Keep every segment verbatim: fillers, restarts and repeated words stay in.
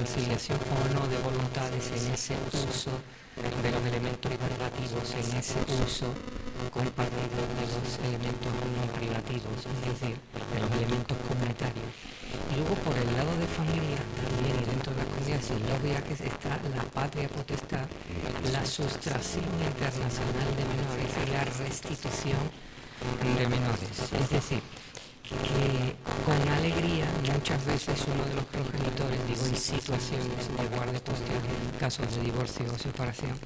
conciliación o no de voluntades en ese uso de los elementos privativos, en ese uso compartido de los elementos no privativos, es decir, de los elementos comunitarios. Y luego por el lado de familia también, y dentro de las comunidades sin los viajes, está la patria potestad, la sustracción internacional de menores y la restitución de menores. Es decir, que con alegría muchas veces uno de los progenitores, digo en situaciones de guardia posterior, en casos de divorcio o separación,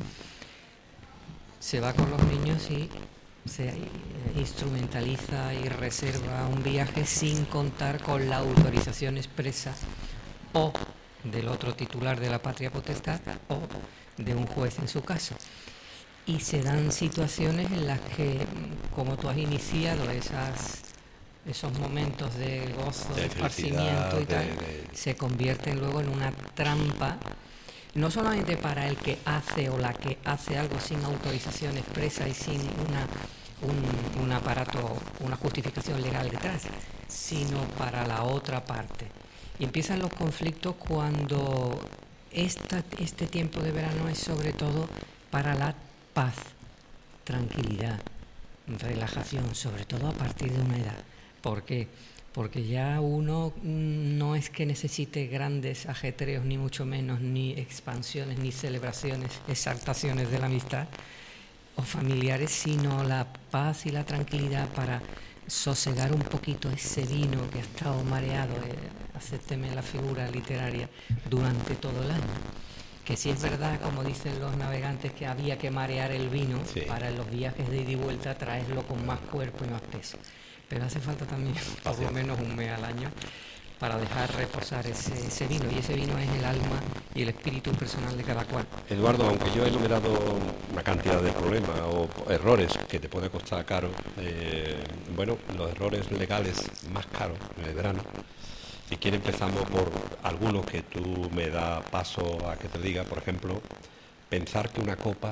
se va con los niños y se instrumentaliza y reserva un viaje sin contar con la autorización expresa o del otro titular de la patria potestad o de un juez en su caso. Y se dan situaciones en las que, como tú has iniciado esas, esos momentos de gozo, de, de esparcimiento y tal, de, de... se convierten luego en una trampa, no solamente para el que hace o la que hace algo sin autorización expresa y sin una, un, un aparato, una justificación legal detrás, sino para la otra parte. Y empiezan los conflictos cuando esta, este tiempo de verano es sobre todo para la paz, tranquilidad, relajación, sobre todo a partir de una edad. ¿Por qué? Porque ya uno no es que necesite grandes ajetreos, ni mucho menos, ni expansiones, ni celebraciones, exaltaciones de la amistad o familiares, sino la paz y la tranquilidad para sosegar un poquito ese vino que ha estado mareado, eh, acépteme la figura literaria, durante todo el año. Que si es verdad, como dicen los navegantes, que había que marear el vino, sí, para los viajes de ida y vuelta, traerlo con más cuerpo y más peso. Pero hace falta también por lo menos un mes al año para dejar reposar ese, ese vino, y ese vino es el alma y el espíritu personal de cada cual. Eduardo, aunque yo he enumerado una cantidad de problemas o errores que te puede costar caro, eh, bueno, los errores legales más caros en el verano, si quieres empezamos por algunos que tú me das paso a que te diga. Por ejemplo, pensar que una copa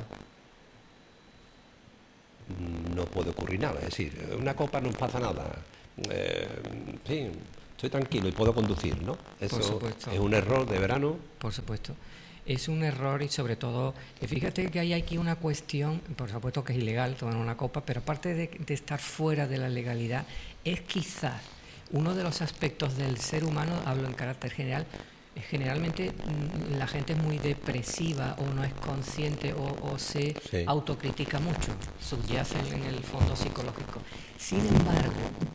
no puede ocurrir nada, es decir, una copa no pasa nada, eh, sí, estoy tranquilo y puedo conducir, ¿no? Eso es un error de verano. Por supuesto, es un error, y sobre todo, fíjate que hay aquí una cuestión, por supuesto que es ilegal tomar una copa, pero aparte de, de estar fuera de la legalidad, es quizás uno de los aspectos del ser humano, hablo en carácter general. Generalmente la gente es muy depresiva o no es consciente o, o se sí. autocritica mucho, subyace en el fondo psicológico. Sin embargo,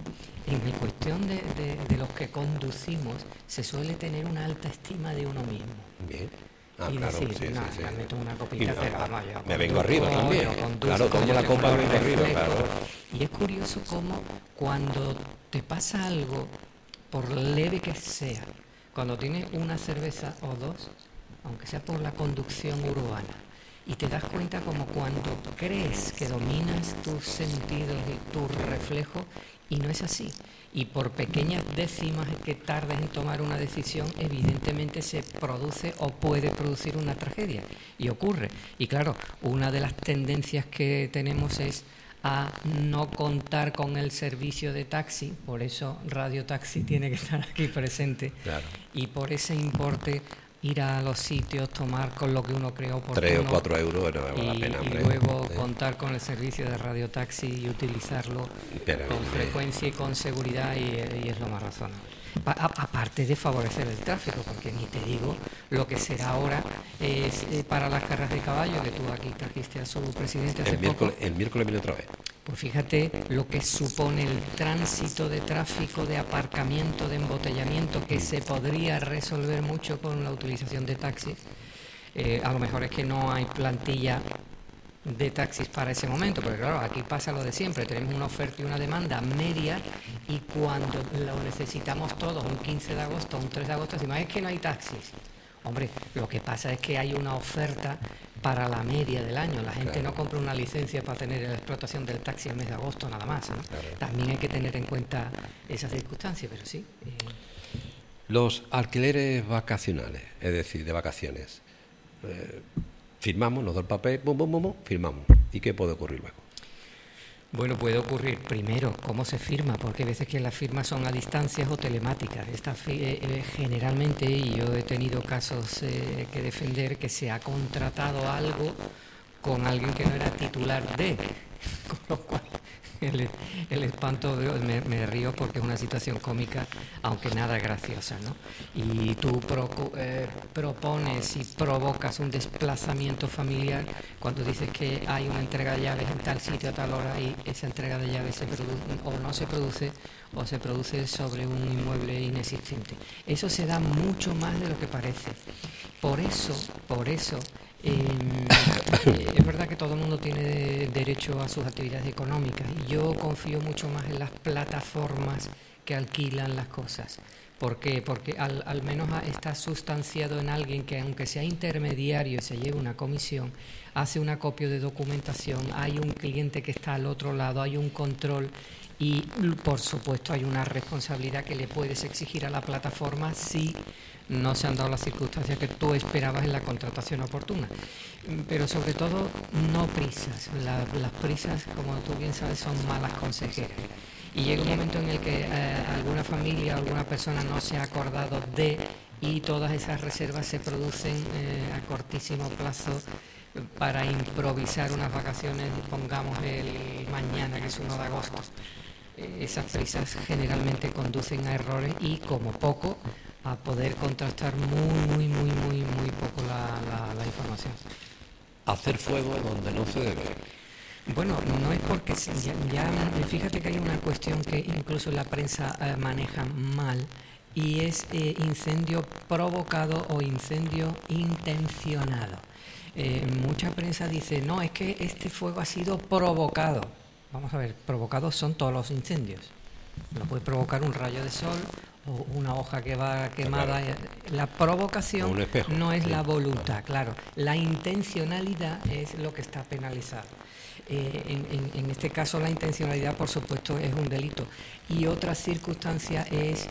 en la cuestión de, de, de los que conducimos, se suele tener una alta estima de uno mismo. Bien. Ah, y claro, decir, sí, no, sí, ya sí. meto una copita, no, pero no, no, yo me vengo arriba también. Claro, tomo la copa, me vengo arriba, claro. Y es curioso cómo cuando te pasa algo, por leve que sea, cuando tienes una cerveza o dos, aunque sea por la conducción urbana, y te das cuenta como cuando crees que dominas tus sentidos y tu reflejo, y no es así. Y por pequeñas décimas que tardes en tomar una decisión, evidentemente se produce o puede producir una tragedia. Y ocurre. Y claro, una de las tendencias que tenemos es a no contar con el servicio de taxi, por eso Radio Taxi tiene que estar aquí presente, claro. Y por ese importe ir a los sitios, tomar con lo que uno cree oportuno, tres o cuatro euros, no vale la pena, y, y luego sí. contar con el servicio de Radio Taxi y utilizarlo Pero, con hombre. frecuencia y con seguridad, y, y es lo más razonable. A, aparte de favorecer el tráfico, porque ni te digo lo que será ahora es, eh, para las carreras de caballo, que tú aquí trajiste a su presidente hace el miércoles, poco. El miércoles viene otra vez. Pues fíjate lo que supone el tránsito de tráfico, de aparcamiento, de embotellamiento, que se podría resolver mucho con la utilización de taxis. Eh, a lo mejor es que no hay plantilla de taxis para ese momento, pero claro, aquí pasa lo de siempre, tenemos una oferta y una demanda media, y cuando lo necesitamos todos, un quince de agosto, un tres de agosto, decimos, es que no hay taxis. Hombre, lo que pasa es que hay una oferta para la media del año. La gente claro. no compra una licencia para tener la explotación del taxi el mes de agosto nada más, ¿no? Claro. También hay que tener en cuenta esas circunstancias, pero sí. Eh... Los alquileres vacacionales, es decir, de vacaciones. Eh, firmamos, nos da el papel, bum, bum, bum, bum, firmamos. ¿Y qué puede ocurrir luego? Bueno, puede ocurrir, primero, cómo se firma, porque hay veces que las firmas son a distancias o telemáticas. Esta fi- eh, generalmente, y yo he tenido casos eh, que defender, que se ha contratado algo con alguien que no era titular de, con lo cual el, el espanto, de- me, me río porque es una situación cómica, aunque nada graciosa, ¿no? Y tú procu- eh, propones y provocas un desplazamiento familiar cuando dices que hay una entrega de llaves en tal sitio a tal hora y esa entrega de llaves se produce o no se produce o se produce sobre un inmueble inexistente. Eso se da mucho más de lo que parece. Por eso, por eso, eh, es verdad que todo el mundo tiene derecho a sus actividades económicas y yo confío mucho más en las plataformas que alquilan las cosas. ¿Por qué? Porque al, al menos está sustanciado en alguien que, aunque sea intermediario y se lleve una comisión, hace un acopio de documentación, hay un cliente que está al otro lado, hay un control y, por supuesto, hay una responsabilidad que le puedes exigir a la plataforma si no se han dado las circunstancias que tú esperabas en la contratación oportuna. Pero sobre todo, no prisas. La, las prisas, como tú bien sabes, son malas consejeras. Y llega un momento en el que eh, alguna familia, alguna persona no se ha acordado de, y todas esas reservas se producen eh, a cortísimo plazo para improvisar unas vacaciones, pongamos el mañana, que es uno de agosto. Eh, esas prisas generalmente conducen a errores y, como poco, a poder contrastar muy, muy, muy, muy, muy poco la, la, la información. Hacer fuego donde no se debe. Bueno, no es porque ya, ya fíjate que hay una cuestión que incluso la prensa eh, maneja mal y es eh, incendio provocado o incendio intencionado. Eh, mucha prensa dice, no, es que este fuego ha sido provocado. Vamos a ver, provocados son todos los incendios. Lo puede provocar un rayo de sol o una hoja que va quemada. Claro. La provocación no es sí. la voluntad, claro. La intencionalidad es lo que está penalizado. Eh, en, en, en este caso la intencionalidad, por supuesto, es un delito. Y otra circunstancia es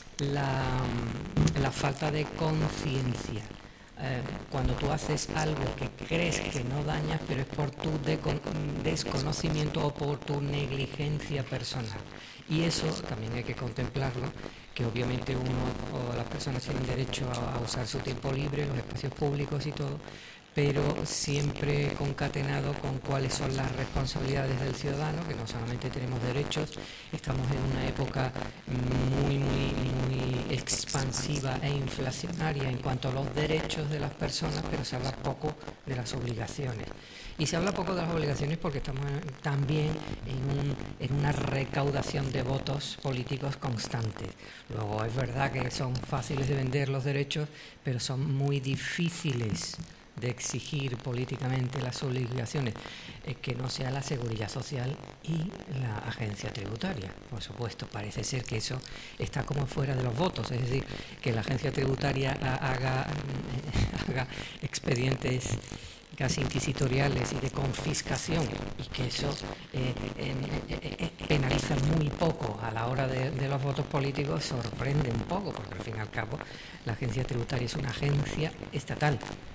la, la falta de conciencia. Eh, cuando tú haces algo que crees que no dañas, pero es por tu desconocimiento o por tu negligencia personal. Y eso también hay que contemplarlo, que obviamente uno o las personas tienen derecho a, a usar su tiempo libre, los espacios públicos y todo, pero siempre concatenado con cuáles son las responsabilidades del ciudadano, que no solamente tenemos derechos, estamos en una época muy, muy, muy expansiva e inflacionaria en cuanto a los derechos de las personas, pero se habla poco de las obligaciones. Y se habla poco de las obligaciones porque estamos también en, un, en una recaudación de votos políticos constante. Luego es verdad que son fáciles de vender los derechos, pero son muy difíciles de exigir políticamente las obligaciones, eh, que no sea la Seguridad Social y la agencia tributaria. Por supuesto, parece ser que eso está como fuera de los votos, es decir, que la agencia tributaria haga, haga expedientes casi inquisitoriales y de confiscación, y que eso eh, eh, eh, penaliza muy poco a la hora de, de los votos políticos, sorprende un poco, porque al fin y al cabo la agencia tributaria es una agencia estatal.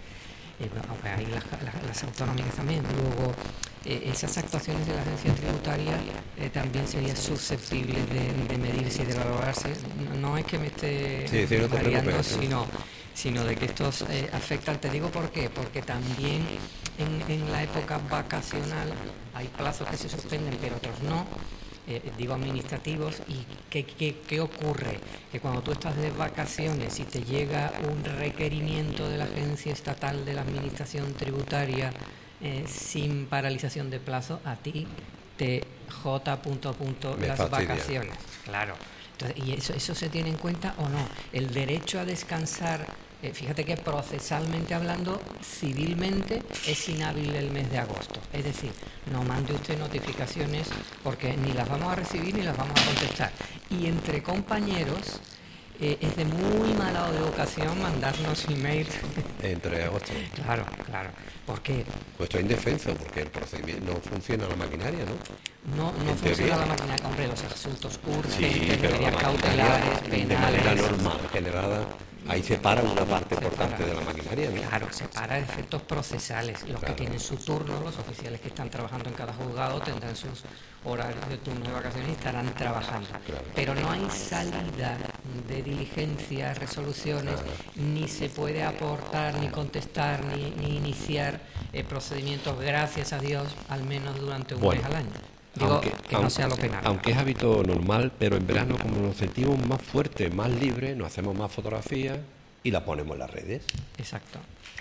Eh, aunque hay las, las, las autonómicas también. Luego, eh, esas actuaciones de la agencia tributaria eh, también serían susceptibles de, de medirse y de valorarse. No, no es que me esté sí, sí, no te variando, sino, sino de que estos eh, afectan. Te digo por qué, porque también en, en la época vacacional hay plazos que se suspenden, pero otros no. Eh, digo administrativos, y ¿qué, qué, qué ocurre? Que cuando tú estás de vacaciones y te llega un requerimiento de la Agencia Estatal de la Administración Tributaria eh, sin paralización de plazo, a ti te J punto punto las fastidia. Vacaciones. Claro. Entonces, ¿y eso, eso se tiene en cuenta o no? El derecho a descansar, eh, fíjate que procesalmente hablando, civilmente es inhábil el mes de agosto. Es decir, no mande usted notificaciones porque ni las vamos a recibir ni las vamos a contestar. Y entre compañeros, eh, es de muy mala educación mandarnos email. Entre otros. Claro, claro. ¿Por qué? Pues estoy indefenso, porque el procedimiento no funciona la maquinaria, ¿no? No, no En funciona teoría. la maquinaria. Hombre, los asuntos Sí, urgentes, pero la medidas cautelares, maquinaria, de manera penales. normal, generada, ahí se para una parte Se importante para. de la maquinaria, ¿no? Claro, se para efectos procesales. Los Claro. que tienen su turno, los oficiales que están trabajando en cada juzgado tendrán sus horarios de turno de vacaciones y estarán trabajando. Claro. Pero no hay salida de diligencias, resoluciones, ni se puede aportar, ni contestar, ni, ni iniciar eh, procedimientos, gracias a Dios, al menos durante un Bueno, mes al año. Digo, aunque, que no aunque- sea lo penal. aunque es hábito normal, pero en verano como nos sentimos más fuertes, más libres, nos hacemos más fotografías y las ponemos en las redes. Exacto.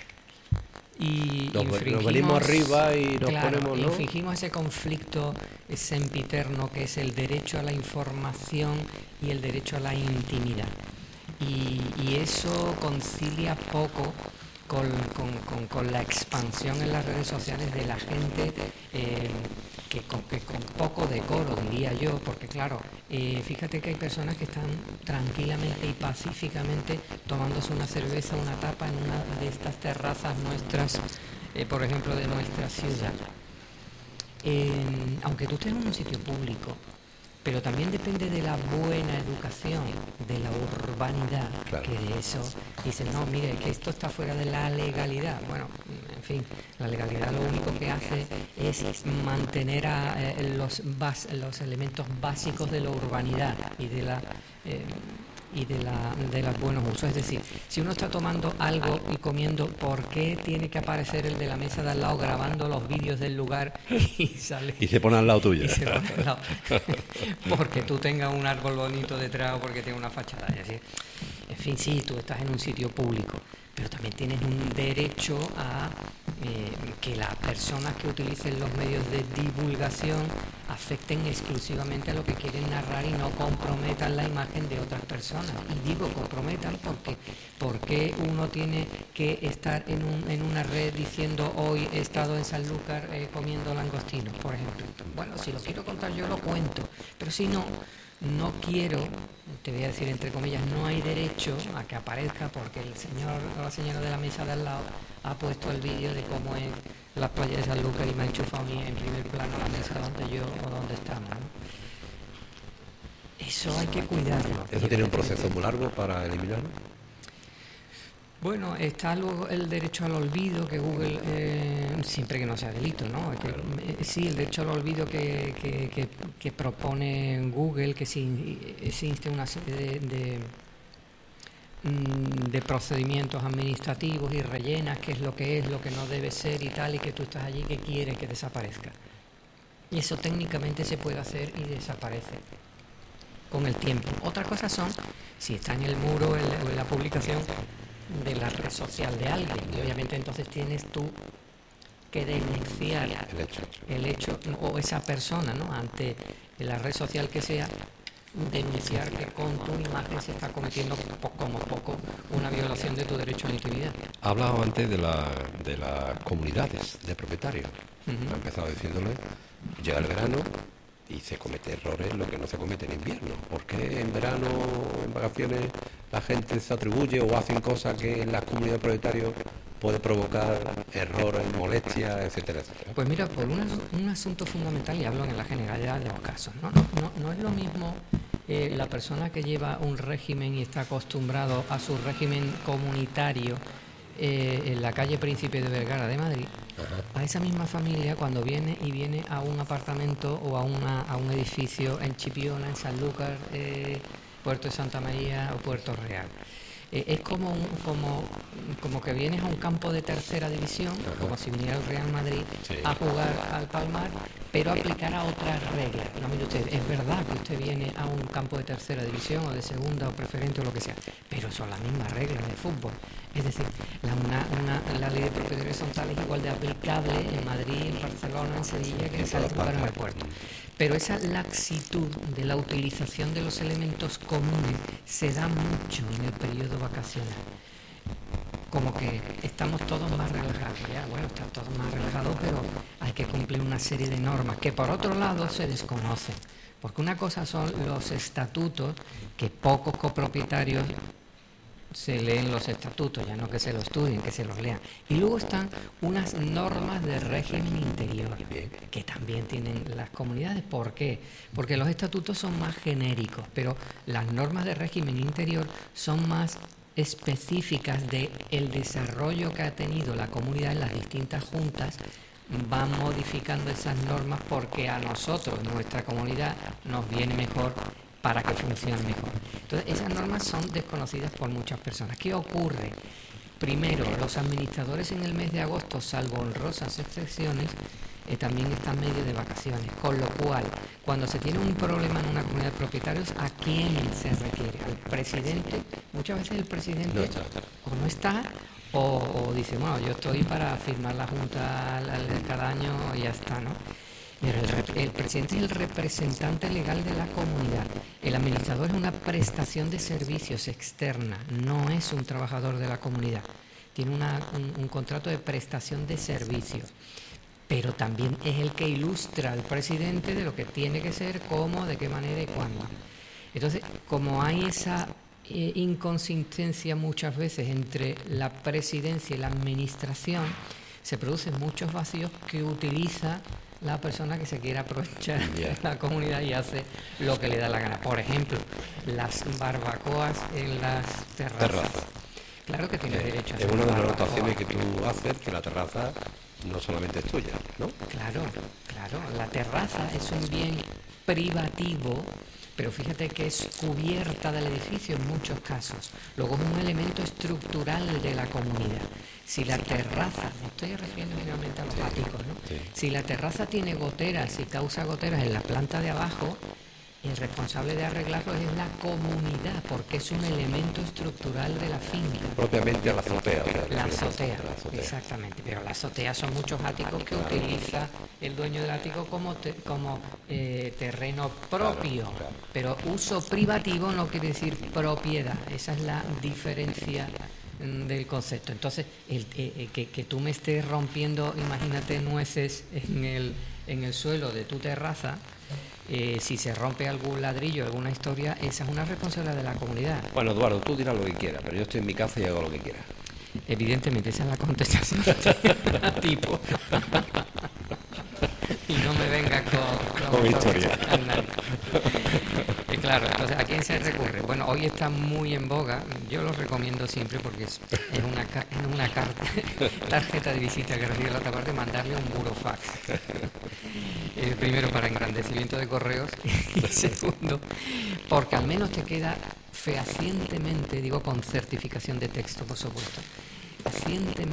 Y Nos, nos infringimos, venimos arriba y nos claro, ponemos, ¿no? infringimos ese conflicto sempiterno que es el derecho a la información y el derecho a la intimidad. Y, y eso concilia poco con, con, con, con la expansión en las redes sociales de la gente eh, que, con, que con poco decoro, diría yo, porque claro, eh, fíjate que hay personas que están tranquilamente y pacíficamente tomándose una cerveza, una tapa en una de estas terrazas nuestras, eh, por ejemplo, de nuestra ciudad. Eh, aunque tú estés en un sitio público, pero también depende de la buena educación, de la urbanidad, Claro. que de eso dicen, no, mire, que esto está fuera de la legalidad. Bueno, en fin, la legalidad lo único que hace es mantener a, eh, los, bas, los elementos básicos de la urbanidad y de la... Eh, y de, la, de los buenos usos. Es decir, si uno está tomando algo y comiendo, ¿por qué tiene que aparecer el de la mesa de al lado grabando los vídeos del lugar y sale? Y se pone al lado tuyo. Y se pone al lado. Porque tú tengas un árbol bonito detrás o porque tengas una fachada. Es decir, en fin, sí, tú estás en un sitio público, pero también tienes un derecho a eh, que las personas que utilicen los medios de divulgación afecten exclusivamente a lo que quieren narrar y no comprometan la imagen de otras personas. Y digo comprometan porque porque uno tiene que estar en, un, en una red diciendo hoy he estado en Sanlúcar eh, comiendo langostinos, por ejemplo. Bueno, si lo quiero contar yo lo cuento, pero si no, no quiero, te voy a decir entre comillas, no hay derecho a que aparezca porque el señor o la señora de la mesa de al lado ha puesto el vídeo de cómo es las playas de Sanlúcar y me ha enchufado a mí en primer plano la mesa donde yo o donde estamos, ¿no? Eso hay que cuidarlo. ¿Eso tiene un proceso muy largo para eliminarlo? Bueno, está luego el derecho al olvido que Google, eh, siempre que no sea delito, ¿no? Que, eh, sí, el derecho al olvido que, que, que, que propone Google, que si existe una serie de, de, de procedimientos administrativos y rellenas qué es lo que es, lo que no debe ser y tal, y que tú estás allí que quieres que desaparezca. Y eso técnicamente se puede hacer y desaparece con el tiempo. Otras cosas son si está en el muro en la, o en la publicación de la red social de alguien, y obviamente entonces tienes tú que denunciar El hecho. el hecho o esa persona, ¿no? Ante la red social que sea, denunciar que con tu imagen se está cometiendo po- como poco una violación de tu derecho a la intimidad. Ha hablado antes de, la, de las comunidades de propietarios. Ujú. Ha empezado diciéndole, llega el verano y se comete errores lo que no se comete en invierno. ¿Por qué en verano, en vacaciones, la gente se atribuye o hacen cosas que en las comunidades de propietarios puede provocar errores, molestias, etcétera, etcétera? Pues mira, por un, as- un asunto fundamental, y hablo en la generalidad de los casos, no, no, no, no es lo mismo eh, la persona que lleva un régimen y está acostumbrado a su régimen comunitario eh, en la calle Príncipe de Vergara de Madrid, a esa misma familia cuando viene y viene a un apartamento o a, una, a un edificio en Chipiona, en Sanlúcar, eh, Puerto de Santa María o Puerto Real. Eh, es como, un, como, como que vienes a un campo de tercera división, Ajá. como si viniera el Real Madrid Sí. a jugar al Palmar, pero aplicará otras reglas. No, mire usted, es verdad que usted viene a un campo de tercera división o de segunda o preferente o lo que sea, pero son las mismas reglas de fútbol. Es decir, la, una, una, la ley de propiedad horizontal es igual de aplicable en Madrid, en Barcelona, en Sevilla que en Sanlúcar, en el puerto. Pero esa laxitud de la utilización de los elementos comunes se da mucho en el periodo vacacional. Como que estamos todos más relajados. Ya, bueno, están todos más relajados, pero hay que cumplir una serie de normas que por otro lado se desconocen. Porque una cosa son los estatutos, que pocos copropietarios se leen los estatutos, ya no que se los estudien, que se los lean. Y luego están unas normas de régimen interior, que también tienen las comunidades. ¿Por qué? Porque los estatutos son más genéricos, pero las normas de régimen interior son más específicas de el desarrollo que ha tenido la comunidad en las distintas juntas. Van modificando esas normas porque a nosotros, nuestra comunidad, nos viene mejor para que funcione mejor. Entonces, esas normas son desconocidas por muchas personas. ¿Qué ocurre? Primero, los administradores en el mes de agosto, salvo honrosas excepciones, eh, también están medio de vacaciones. Con lo cual, cuando se tiene un problema en una comunidad de propietarios, ¿a quién se requiere? ¿Al presidente? Muchas veces el presidente No está. o no está, o, o dice, bueno, yo estoy para firmar la junta al- al- cada año y ya está, ¿no? Pero el, rep- el presidente es el representante legal de la comunidad. El administrador es una prestación de servicios externa, no es un trabajador de la comunidad. Tiene una- un, un contrato de prestación de servicios, pero también es el que ilustra al presidente de lo que tiene que ser, cómo, de qué manera y cuándo. Entonces, como hay esa eh, inconsistencia muchas veces entre la presidencia y la administración, se producen muchos vacíos que utiliza la persona que se quiere aprovechar Ya. de la comunidad y hace lo que le da la gana. Por ejemplo, las barbacoas en las terrazas. Terraza. Claro que tiene Eh, derecho a es hacer una de las barbacoa. anotaciones que tú haces, que la terraza no solamente es tuya, ¿no? Claro, claro. La terraza es un bien privativo, pero fíjate que es cubierta del edificio en muchos casos. Luego es un elemento estructural de la comunidad. Si la terraza, me estoy refiriendo generalmente a los áticos, ¿no? Sí. Si la terraza tiene goteras y causa goteras en la planta de abajo, el responsable de arreglarlo es la comunidad, porque es un elemento estructural de la finca. Propiamente a la azotea. te La refieres. azotea, La azotea. exactamente. Pero la azotea son muchos áticos que utiliza el dueño del ático como, te- como eh, terreno propio. Claro, claro. Pero uso privativo no quiere decir propiedad. Esa es la diferencia mm, del concepto. Entonces, el, eh, eh, que, que tú me estés rompiendo, imagínate, nueces en el, en el suelo de tu terraza. Eh, si se rompe algún ladrillo, alguna historia, esa es una responsabilidad de la comunidad. Bueno, Eduardo, tú dirás lo que quieras, pero yo estoy en mi casa y hago lo que quiera. Evidentemente, esa es la contestación tipo. Y no me venga con, Con historia. Y claro, entonces, ¿a quién se recurre? Bueno, hoy está muy en boga, yo lo recomiendo siempre porque es, es una, ca- es una carta, tarjeta de visita que recibe la otra parte, mandarle un burofax. Eh, primero, para engrandecimiento de correos, y segundo, porque al menos te queda fehacientemente, digo con certificación de texto, por supuesto, fehacientemente